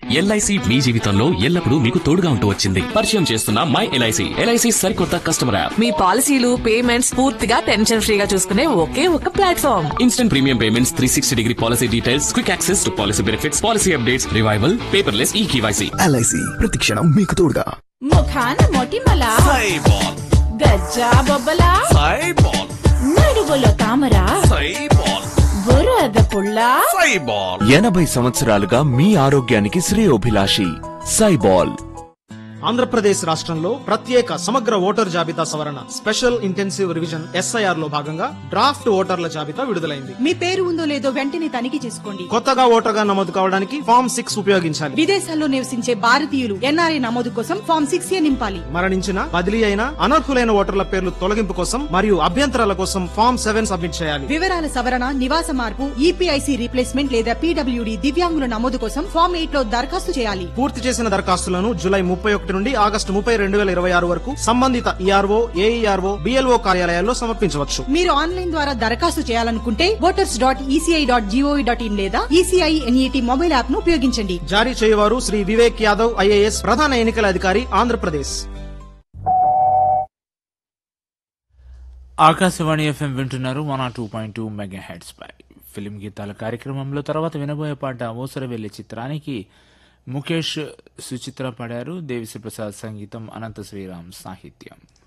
LIC మీ జీవితంలో ఎల్లప్పుడూ మీకు తోడుగా ఉంటూ వచ్చింది. పరిచయం చేస్తున్న మై ఎల్ఐసి. ఎల్ఐసి సరికొత్త కస్టమర్ యాప్. మీ పాలసీలు పేమెంట్స్ పూర్తిగా టెన్షన్ ఫ్రీగా చూసుకునే ఒకే ఒక platform. Instant premium payments, 360-degree policy details, quick access to policy benefits, policy updates, revival, paperless eKYC. LIC ప్రతిక్షణం మీకు తోడుగా. ముఖాన మొటిమల సైబాల్, గజ్జా బొబ్బల సైబాల్, నడువులో తామర సైబాల్, బురద పుల్ల సైబాల్. 80 సంవత్సరాలుగా మీ ఆరోగ్యానికి శ్రేయోభిలాషి సైబాల్. ఆంధ్రప్రదేశ్ రాష్ట్రంలో ప్రత్యేక సమగ్ర ఓటర్ జాబితా సవరణ స్పెషల్ ఇంటెన్సివ్ రివిజన్ SIR లో భాగంగా డ్రాఫ్ట్ ఓటర్ల జాబితా విడుదలైంది. మీ పేరు ఉందో లేదో వెంటనే తనిఖీ చేసుకోండి. కొత్తగా ఓటర్గా నమోదు కావడానికి ఫామ్ 6 ఉపయోగించాలి. విదేశాల్లో నివసించే భారతీయులు NRI నమోదు కోసం ఫామ్ 6A నింపాలి. మరణించిన, బదిలీ అయిన, అనర్హులైన ఓటర్ల పేర్లు తొలగింపు కోసం మరియు అభ్యంతరాల కోసం ఫామ్ 7 సబ్మిట్ చేయాలి. వివరాల సవరణ, నివాస మార్పు, EPIC రీప్లేస్మెంట్ లేదా PWD దివ్యాంగుల నమోదు కోసం ఫామ్ 8 లో దరఖాస్తు చేయాలి. పూర్తి చేసిన దరఖాస్తులను జూలై 31 నుండి ఆగస్టు 30, 2026 వరకు సంబంధిత ERO, AERO, BLO కార్యాలయాల్లో సమర్పించవచ్చు. మీరు ఆన్లైన్ ద్వారా దరఖాస్తు చేయాలనుకుంటే voters.eci.gov.in లేదా ECI NET మొబైల్ యాప్ ను ఉపయోగించండి. జారీ చేయవారు శ్రీ వివేక్ యాదవ్ IAS, ప్రధాన ఎన్నికల అధికారి, ఆంధ్రప్రదేశ్. ఆకాశవాణి FM వింటున్నారు 102.2 మెగాహెర్ట్జ్ పై. ఫిలిం గీతాల కార్యక్రమంలో తర్వాత వినబోయే పాట ఊసరవెల్లి చిత్రానికి ముఖేష్, సుచిత్ర పాడారు. దేవిశ్రీ ప్రసాద్ సంగీతం, అనంత శ్రీరామ్ సాహిత్యం.